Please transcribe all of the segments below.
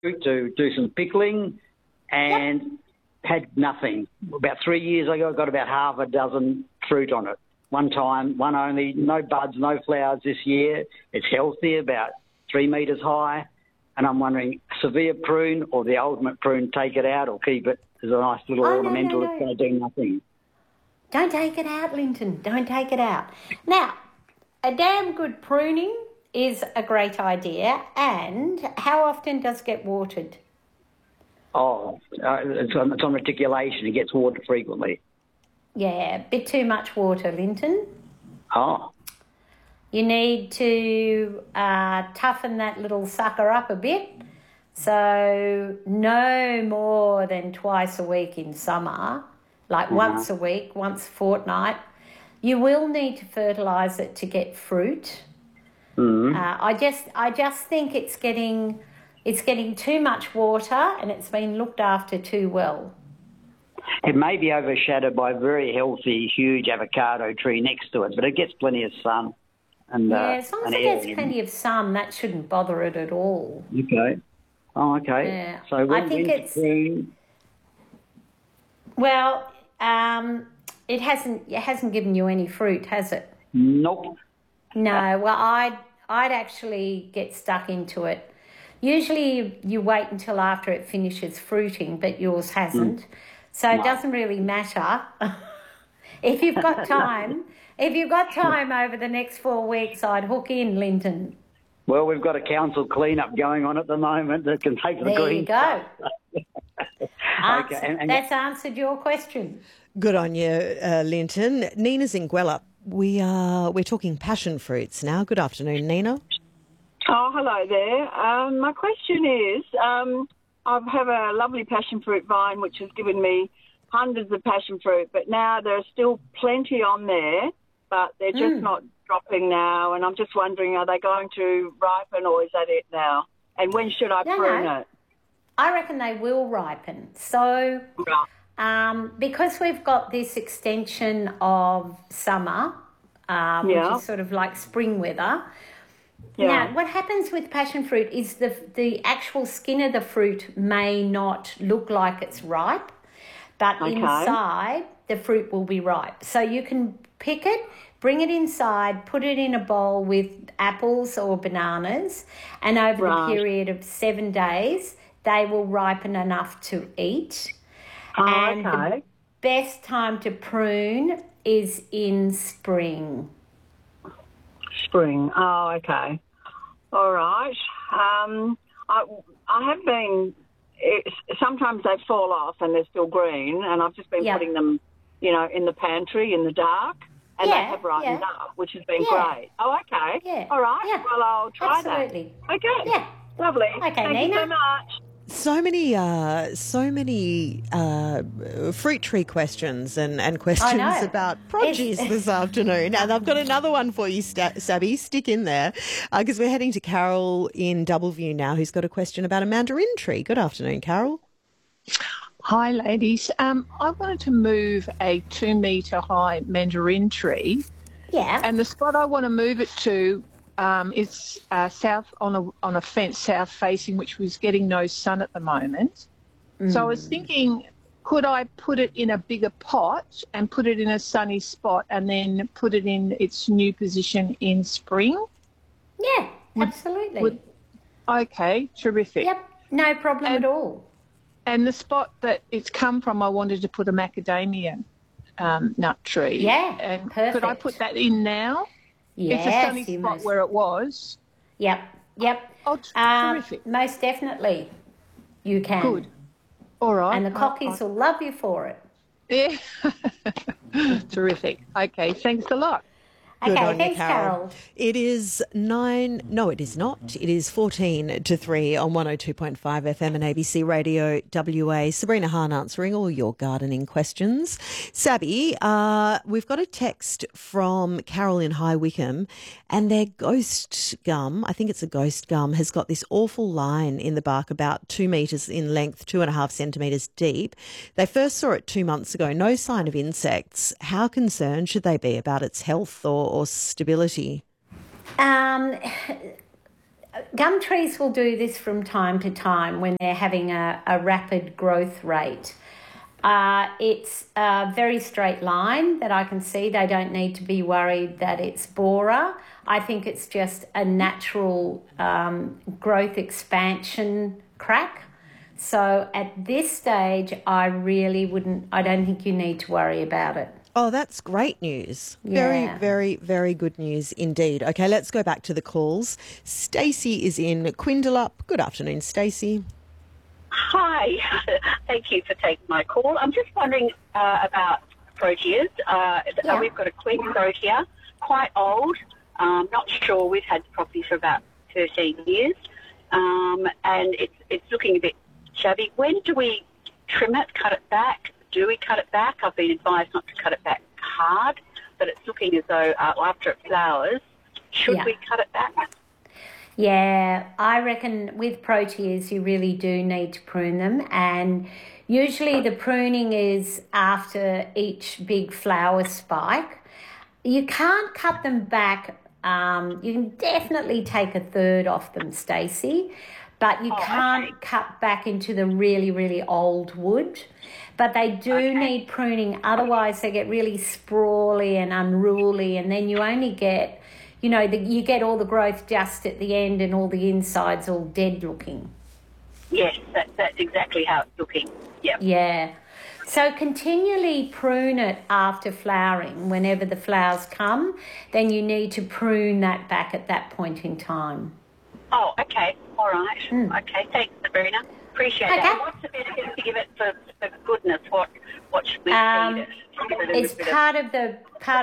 to do some pickling and had nothing. About 3 years ago, I got about half a dozen fruit on it. One time, one only, no buds, no flowers this year. It's healthy, about 3 metres high. And I'm wondering, severe prune or the ultimate prune, take it out or keep it as a nice little ornamental that's going to do nothing. Don't take it out, Linton. Don't take it out. Now, a damn good pruning is a great idea. And how often does it get watered? It's on reticulation. It gets watered frequently. Yeah, a bit too much water, Linton. Oh. You need to toughen that little sucker up a bit. So no more than twice a week in summer, like once a week, once a fortnight. You will need to fertilise it to get fruit. Mm-hmm. I just think it's getting too much water and it's been looked after too well. It may be overshadowed by a very healthy, huge avocado tree next to it, but it gets plenty of sun. And, as long as it gets plenty of sun, that shouldn't bother it at all. Okay. Oh, okay. Yeah. So I think it's... Well, it hasn't given you any fruit, has it? Nope. No. Well, I'd actually get stuck into it. Usually you wait until after it finishes fruiting, but yours hasn't. So it doesn't really matter. If you've got time, over the next 4 weeks, I'd hook in, Linton. Well, we've got a council clean-up going on at the moment that can take the green. There you go. Okay. That's answered your question. Good on you, Linton. Nina's in Gwelup. We're talking passion fruits now. Good afternoon, Nina. Oh, hello there. My question is, I have a lovely passion fruit vine which has given me hundreds of passion fruit, but now there are still plenty on there, but they're just not dropping now, and I'm just wondering, are they going to ripen or is that it now? And when should I prune it? I reckon they will ripen. So because we've got this extension of summer, which is sort of like spring weather. Now, what happens with passion fruit is the actual skin of the fruit may not look like it's ripe, but inside the fruit will be ripe. So you can pick it, bring it inside, put it in a bowl with apples or bananas, and over the period of 7 days, they will ripen enough to eat. And the best time to prune is in spring. Spring. Oh, okay. All right. I have been... sometimes they fall off and they're still green, and I've just been putting them, in the pantry in the dark, and they have ripened up, which has been great. Oh, okay. Yeah. All right. Yeah. Well, I'll try that. Okay. Yeah. Lovely. Okay, Thank Nina. you so much. So many fruit tree questions and questions about produce this afternoon. And I've got another one for you, Sabby. Stick in there because we're heading to Carol in Doubleview now, who's got a question about a mandarin tree. Good afternoon, Carol. Hi, ladies. I wanted to move a 2 metre high mandarin tree. Yeah. And the spot I want to move it to is south on a fence, south facing, which was getting no sun at the moment. So I was thinking, could I put it in a bigger pot and put it in a sunny spot and then put it in its new position in spring? Yeah, absolutely. Okay, terrific. Yep, no problem at all. And the spot that it's come from, I wanted to put a macadamia nut tree. Yeah, and perfect. Could I put that in now? Yes, it's a sunny spot where it was. Yep. Oh, terrific. Most definitely you can. Good. All right. And the cockies will love you for it. Yeah. Terrific. Okay, thanks a lot. Good okay, on thanks, you, Carol. Carol. It is 9... No, it is not. It is 14 to 3 on 102.5 FM and ABC Radio WA. Sabrina Hahn answering all your gardening questions. Sabby, we've got a text from Carol in High Wycombe, and their ghost gum, I think it's a ghost gum, has got this awful line in the bark about 2 metres in length, 2.5 centimetres deep. They first saw it 2 months ago. No sign of insects. How concerned should they be about its health or stability? gum trees will do this from time to time when they're having a rapid growth rate. It's a very straight line that I can see. They don't need to be worried that it's borer. I think it's just a natural growth expansion crack. So at this stage, I don't think you need to worry about it. Oh, that's great news. Yeah. Very, very, very good news indeed. Okay, let's go back to the calls. Stacey is in Quindalup. Good afternoon, Stacey. Hi. Thank you for taking my call. I'm just wondering about proteas. We've got a queen protea, quite old. Not sure. We've had the property for about 13 years. And it's looking a bit shabby. When do we trim it, cut it back? Do we cut it back? I've been advised not to cut it back hard, but it's looking as though after it flowers, should we cut it back? Yeah, I reckon with proteas you really do need to prune them, and usually the pruning is after each big flower spike. You can't cut them back. You can definitely take a third off them, Stacey, but you can't cut back into the really, really old wood. But they do need pruning, otherwise they get really sprawly and unruly, and then you only get, you get all the growth just at the end and all the insides all dead looking. Yes, that's exactly how it's looking. Yep. Yeah. So continually prune it after flowering. Whenever the flowers come, then you need to prune that back at that point in time. Oh, okay. All right. Okay, thanks, Sabrina. Appreciate that. And what's the best thing to give it for goodness? What should we feed it? It's part of the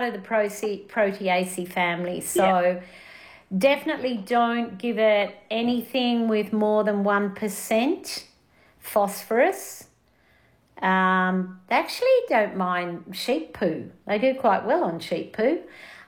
Proteaceae family. So definitely don't give it anything with more than 1% phosphorus. They actually don't mind sheep poo. They do quite well on sheep poo.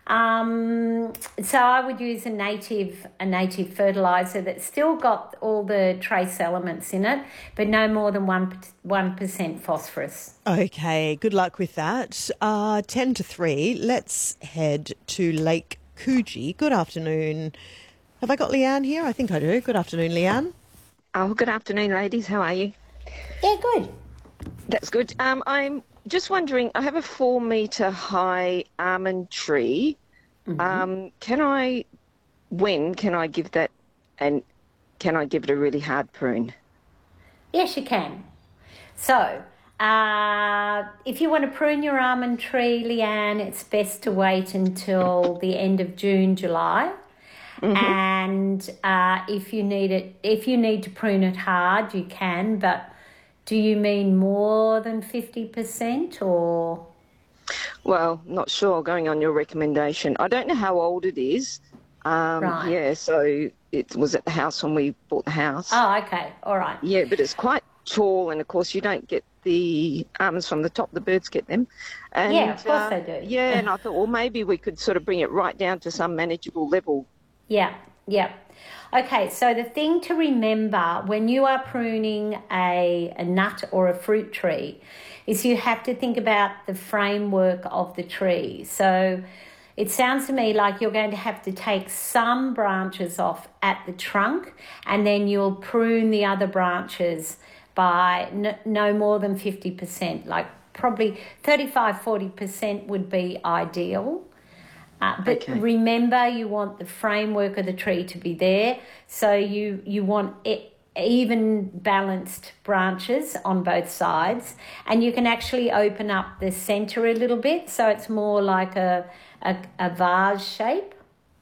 So I would use a native fertiliser that's still got all the trace elements in it, but no more than 1% phosphorus. Okay, good luck with that. 10 to 3, let's head to Lake Coogee. Good afternoon. Have I got Leanne here? I think I do. Good afternoon, Leanne. Oh, good afternoon, ladies. How are you? Yeah, good. That's good. I'm just wondering, I have a 4-metre high almond tree. When can I give that, and can I give it a really hard prune? Yes, you can. So, if you want to prune your almond tree, Leanne, it's best to wait until the end of June, July. And if you need to prune it hard, you can, but do you mean more than 50% or? Well, not sure, going on your recommendation. I don't know how old it is. Right. Yeah, so it was at the house when we bought the house. Oh, okay. All right. Yeah, but it's quite tall, and of course you don't get the almonds from the top. The birds get them. And, yeah, of course they do. Yeah, and I thought, well, maybe we could sort of bring it right down to some manageable level. Yeah. Okay, so the thing to remember when you are pruning a nut or a fruit tree is you have to think about the framework of the tree. So it sounds to me like you're going to have to take some branches off at the trunk, and then you'll prune the other branches by no more than 50%, like probably 35-40% would be ideal. But remember, you want the framework of the tree to be there. So you want even balanced branches on both sides. And you can actually open up the centre a little bit so it's more like a vase shape.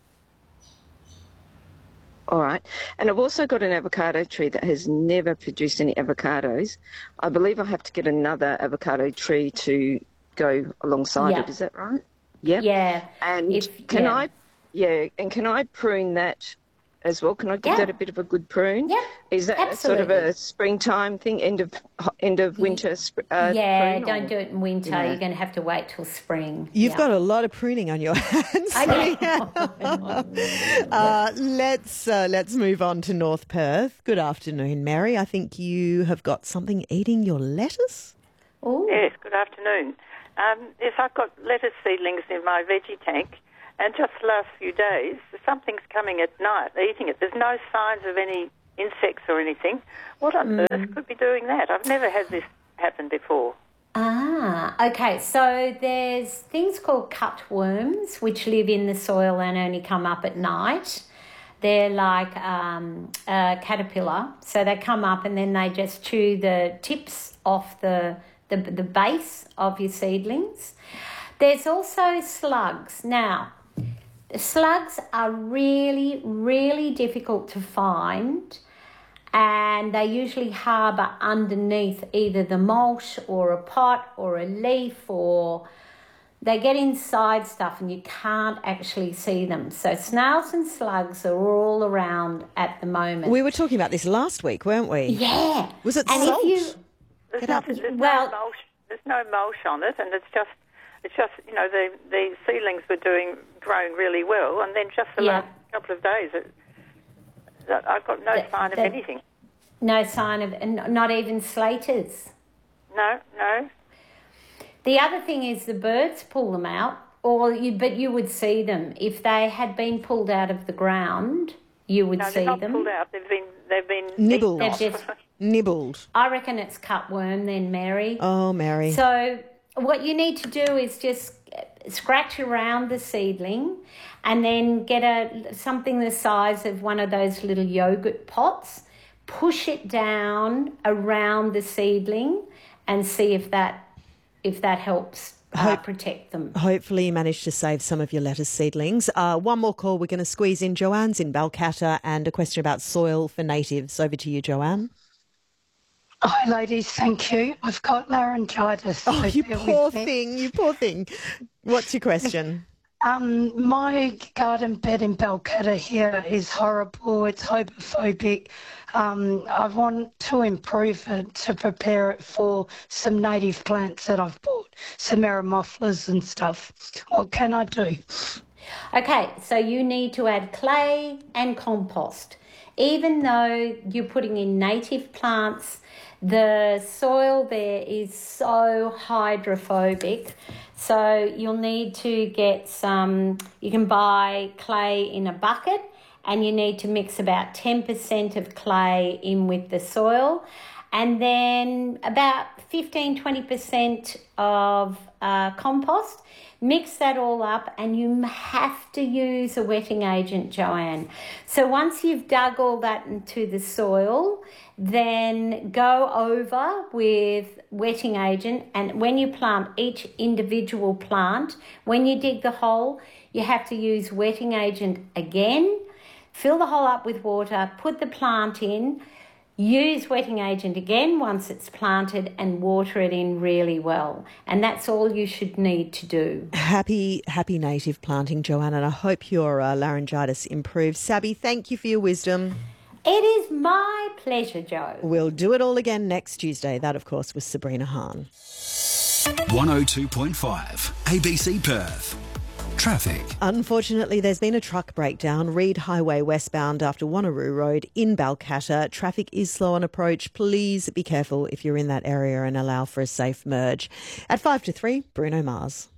All right. And I've also got an avocado tree that has never produced any avocados. I believe I have to get another avocado tree to go alongside it. Is that right? Yep. Yeah. And can I prune that as well? Can I give that a bit of a good prune? Yeah. Is that sort of a springtime thing, end of winter? Prune, don't do it in winter. Yeah. You're going to have to wait till spring. You've got a lot of pruning on your hands. I know. Let's move on to North Perth. Good afternoon, Mary. I think you have got something eating your lettuce. Oh. Yes. Good afternoon. Yes, I've got lettuce seedlings in my veggie tank, And just the last few days, something's coming at night, eating it. There's no signs of any insects or anything. What on earth could be doing that? I've never had this happen before. Okay. So there's things called cutworms, which live in the soil and only come up at night. They're like a caterpillar. So they come up and then they just chew the tips off the base of your seedlings. There's also slugs. Now, slugs are really, really difficult to find, and they usually harbour underneath either the mulch or a pot or a leaf, or they get inside stuff and you can't actually see them. So snails and slugs are all around at the moment. We were talking about this last week, weren't we? Yeah. Was it and salt? There's no mulch on it, and it's just the seedlings were growing really well, and then just the last couple of days, I've got no sign of anything. No sign of, not even slaters. No. The other thing is the birds pull them out, but you would see them if they had been pulled out of the ground. You would see them. No, they're not pulled out. They've been nibbled. Nibbled. I reckon it's cutworm then, Mary. Oh, Mary. So what you need to do is just scratch around the seedling and then get something the size of one of those little yogurt pots, push it down around the seedling and see if that helps protect them. Hopefully you managed to save some of your lettuce seedlings. One more call we're going to squeeze in. Joanne's in Balcatta and a question about soil for natives. Over to you, Joanne. Hi, ladies. Thank you. I've got laryngitis. Oh, you poor thing. You poor thing. What's your question? My garden bed in Balcatta here is horrible. It's hydrophobic. I want to improve it to prepare it for some native plants that I've bought, some Eremophilus and stuff. What can I do? Okay, so you need to add clay and compost. Even though you're putting in native plants, the soil there is so hydrophobic. So you'll need to get you can buy clay in a bucket, and you need to mix about 10% of clay in with the soil, and then about 15-20% of compost. Mix that all up, and you have to use a wetting agent, Joanne. So once you've dug all that into the soil, then go over with wetting agent, and when you plant each individual plant, when you dig the hole, you have to use wetting agent again, fill the hole up with water, put the plant in, use wetting agent again once it's planted, and water it in really well. And that's all you should need to do. Happy native planting, Joanne, and I hope your laryngitis improves. Sabby, thank you for your wisdom. It is my pleasure, Joe. We'll do it all again next Tuesday. That, of course, was Sabrina Hahn. 102.5 ABC Perth. Traffic. Unfortunately, there's been a truck breakdown, Reed Highway westbound after Wanneroo Road in Balcatta. Traffic is slow on approach. Please be careful if you're in that area and allow for a safe merge. At 2:55, Bruno Mars.